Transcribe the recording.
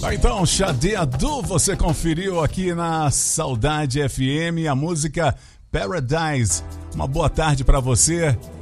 Então, Xadê Adu, você conferiu aqui na Saudade FM a música Paradise. Uma boa tarde para você.